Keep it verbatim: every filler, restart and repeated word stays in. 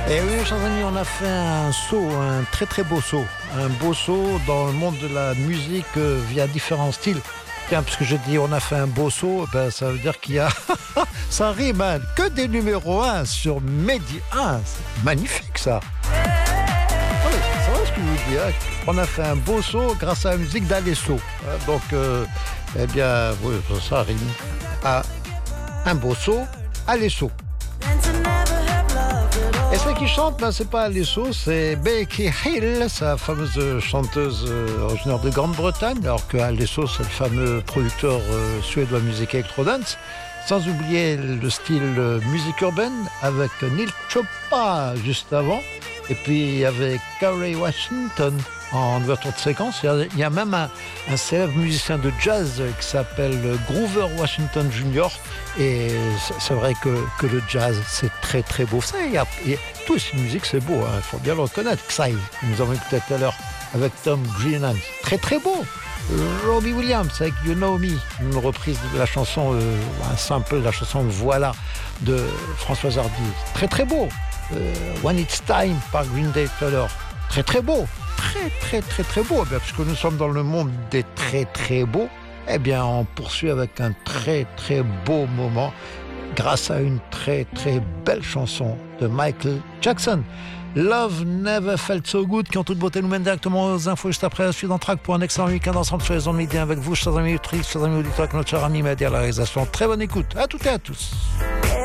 Et oui, chers amis, on a fait un saut, un très très beau saut. Un beau saut dans le monde de la musique euh, via différents styles. Tiens, puisque je dis on a fait un beau saut, ben, ça veut dire qu'il y a... ça rime, hein, que des numéros un sur Mehdi un. C'est magnifique, ça. Oui, c'est vrai ce que je vous dis. Hein. On a fait un beau saut grâce à la musique d'Alesso. Hein, donc, euh, eh bien, oui, ça rime. Ah, un beau saut, Alesso. Et celle qui chante, ben, c'est pas Alesso, c'est Becky Hill, sa fameuse chanteuse euh, originaire de Grande-Bretagne, alors que Alesso, c'est le fameux producteur euh, suédois musique électro-dance. Sans oublier le style euh, musique urbaine avec Neil Choppa juste avant, et puis avec Kerry Washington en ouverture de séquence. Il y a même un, un célèbre musicien de jazz qui s'appelle Grover Washington junior Et c'est vrai que, que le jazz, c'est très très beau. Ça, il y a, il y a, toute cette musique, c'est beau, il hein, faut bien le reconnaître. Psy, nous avons écouté tout à l'heure avec Tom Greenan, très très beau. Robbie Williams avec You Know Me, une reprise de la chanson, euh, un sample de la chanson Voilà de Françoise Hardy, très très beau. Euh, When It's Time par Green Day tout à l'heure, très très beau. Très très très très beau, eh bien, puisque nous sommes dans le monde des très très beaux, eh bien on poursuit avec un très très beau moment grâce à une très très belle chanson de Michael Jackson. Love Never Felt So Good, qui en toute beauté nous mène directement aux infos juste après la suite en track pour un excellent week-end ensemble sur les ondes Midi avec vous, chers amis auditrices, chers amis auditeurs, avec notre cher ami Mehdi à la réalisation. Très bonne écoute, à toutes et à tous.